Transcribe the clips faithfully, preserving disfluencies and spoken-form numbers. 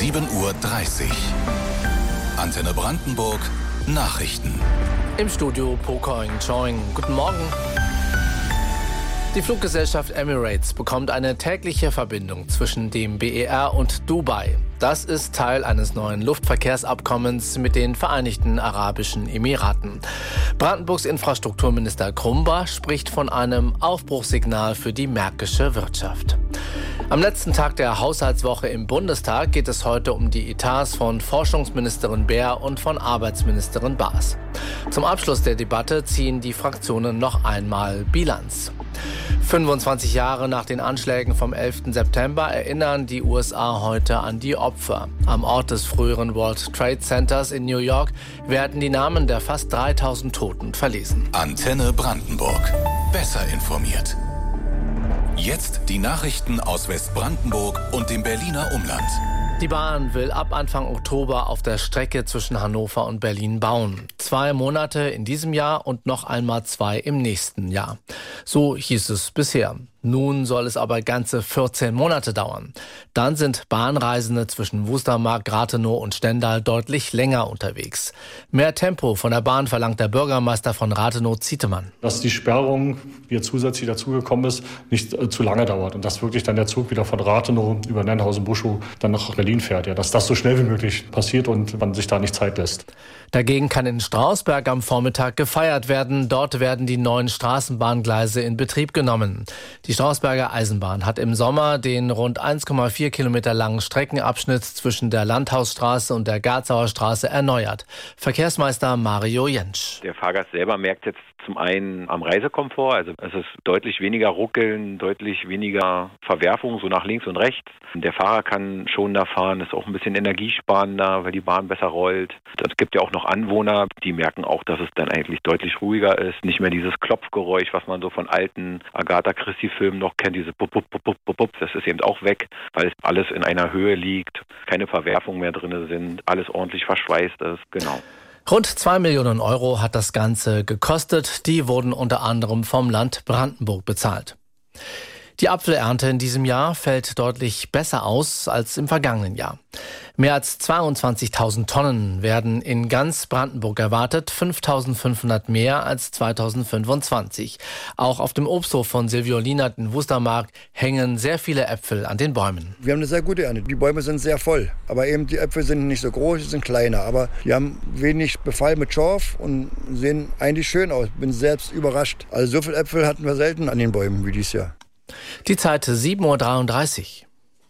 sieben Uhr dreißig. Antenne Brandenburg Nachrichten. Im Studio Pokoing Choing. Guten Morgen. Die Fluggesellschaft Emirates bekommt eine tägliche Verbindung zwischen dem B E R und Dubai. Das ist Teil eines neuen Luftverkehrsabkommens mit den Vereinigten Arabischen Emiraten. Brandenburgs Infrastrukturminister Krumber spricht von einem Aufbruchssignal für die märkische Wirtschaft. Am letzten Tag der Haushaltswoche im Bundestag geht es heute um die Etats von Forschungsministerin Beer und von Arbeitsministerin Baas. Zum Abschluss der Debatte ziehen die Fraktionen noch einmal Bilanz. fünfundzwanzig Jahre nach den Anschlägen vom elften September erinnern die U S A heute an die Opfer. Am Ort des früheren World Trade Centers in New York werden die Namen der fast dreitausend Toten verlesen. Antenne Brandenburg. Besser informiert. Jetzt die Nachrichten aus Westbrandenburg und dem Berliner Umland. Die Bahn will ab Anfang Oktober auf der Strecke zwischen Hannover und Berlin bauen. Zwei Monate in diesem Jahr und noch einmal zwei im nächsten Jahr. So hieß es bisher. Nun soll es aber ganze vierzehn Monate dauern. Dann sind Bahnreisende zwischen Wustermark, Rathenow und Stendal deutlich länger unterwegs. Mehr Tempo von der Bahn verlangt der Bürgermeister von Rathenow-Zietemann. Dass die Sperrung, die jetzt zusätzlich dazugekommen ist, nicht äh, zu lange dauert und dass wirklich dann der Zug wieder von Rathenow über Nennhausen-Buschow dann nach Berlin fährt. Ja, dass das so schnell wie möglich passiert und man sich da nicht Zeit lässt. Dagegen kann in Strausberg am Vormittag gefeiert werden. Dort werden die neuen Straßenbahngleise in Betrieb genommen. Die Strausberger Eisenbahn hat im Sommer den rund eins Komma vier Kilometer langen Streckenabschnitt zwischen der Landhausstraße und der Garzauer Straße erneuert. Verkehrsmeister Mario Jentsch. Der Fahrgast selber merkt jetzt zum einen am Reisekomfort, also es ist deutlich weniger Ruckeln, deutlich weniger Verwerfung, so nach links und rechts. Der Fahrer kann schonender fahren, ist auch ein bisschen energiesparender, weil die Bahn besser rollt. Es gibt ja auch noch Anwohner, die merken auch, dass es dann eigentlich deutlich ruhiger ist. Nicht mehr dieses Klopfgeräusch, was man so von alten Agatha Christie-Filmen noch kennt, diese Pup, Pup, Pup, Pup, Pup, das ist eben auch weg, weil alles in einer Höhe liegt, keine Verwerfungen mehr drin sind, alles ordentlich verschweißt ist, genau. Rund zwei Millionen Euro hat das Ganze gekostet. Die wurden unter anderem vom Land Brandenburg bezahlt. Die Apfelernte in diesem Jahr fällt deutlich besser aus als im vergangenen Jahr. Mehr als zweiundzwanzigtausend Tonnen werden in ganz Brandenburg erwartet, fünftausendfünfhundert mehr als zweitausendfünfundzwanzig. Auch auf dem Obsthof von Silvio Lienert in Wustermark hängen sehr viele Äpfel an den Bäumen. Wir haben eine sehr gute Ernte. Die Bäume sind sehr voll. Aber eben die Äpfel sind nicht so groß, sie sind kleiner. Aber die haben wenig Befall mit Schorf und sehen eigentlich schön aus. Bin selbst überrascht. Also so viele Äpfel hatten wir selten an den Bäumen wie dieses Jahr. Die Zeit sieben Uhr dreiunddreißig.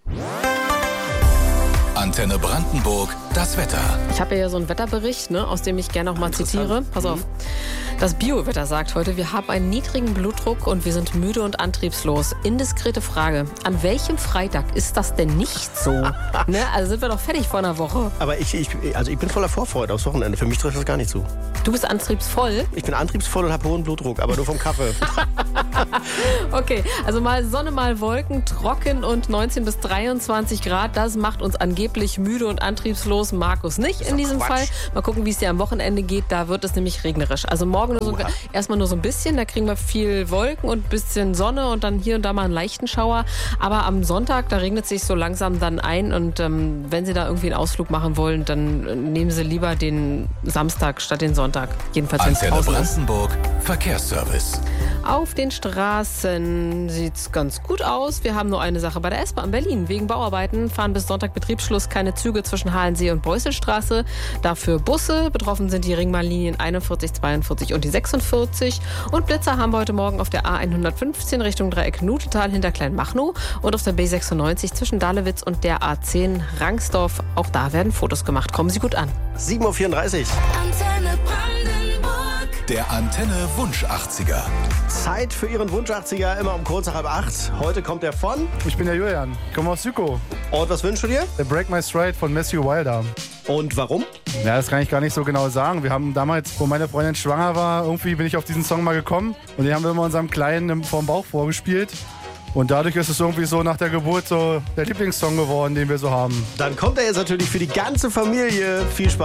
Antenne Brandenburg, das Wetter. Ich habe ja so einen Wetterbericht, ne, aus dem ich gerne noch mal zitiere. Pass auf. Das Biowetter sagt heute, wir haben einen niedrigen Blutdruck und wir sind müde und antriebslos. Indiskrete Frage, an welchem Freitag ist das denn nicht so? Ne, also sind wir doch fertig vor einer Woche. Aber ich, ich, also ich bin voller Vorfreude aufs Wochenende. Für mich trifft das gar nicht zu. Du bist antriebsvoll? Ich bin antriebsvoll und habe hohen Blutdruck, aber nur vom Kaffee. Okay, also mal Sonne, mal Wolken, trocken und neunzehn bis dreiundzwanzig Grad. Das macht uns angeblich müde und antriebslos. Markus nicht in diesem Fall. Mal gucken, wie es dir am Wochenende geht. Da wird es nämlich regnerisch. Also morgen nur so, erstmal nur so ein bisschen. Da kriegen wir viel Wolken und ein bisschen Sonne und dann hier und da mal einen leichten Schauer. Aber am Sonntag, da regnet es sich so langsam dann ein. Und ähm, wenn Sie da irgendwie einen Ausflug machen wollen, dann nehmen Sie lieber den Samstag statt den Sonntag. Jedenfalls, wenn es Antenne draußen ist. Brandenburg, Verkehrsservice. Auf den Straßen sieht es ganz gut aus. Wir haben nur eine Sache bei der S-Bahn Berlin. Wegen Bauarbeiten fahren bis Sonntag Betriebsschluss keine Züge zwischen Halensee und Beusselstraße. Dafür Busse. Betroffen sind die Ringbahnlinien einundvierzig, zweiundvierzig und die sechsundvierzig. Und Blitzer haben wir heute Morgen auf der A hundertfünfzehn Richtung Dreieck Nutetal hinter Kleinmachnow und auf der B sechsundneunzig zwischen Dahlewitz und der A zehn Rangsdorf. Auch da werden Fotos gemacht. Kommen Sie gut an. sieben Uhr vierunddreißig. Antenne Brandenburg. Der Antenne Wunsch achtziger. Zeit für Ihren Wunsch achtziger, immer um kurz nach halb acht. Heute kommt der von... Ich bin der Julian, komme aus Sükow. Und was wünschst du dir? The Break My Stride von Matthew Wilder. Und warum? Ja, das kann ich gar nicht so genau sagen. Wir haben damals, wo meine Freundin schwanger war, irgendwie bin ich auf diesen Song mal gekommen. Und den haben wir immer unserem Kleinen vorm Bauch vorgespielt. Und dadurch ist es irgendwie so nach der Geburt so der Lieblingssong geworden, den wir so haben. Dann kommt er jetzt natürlich für die ganze Familie. Viel Spaß.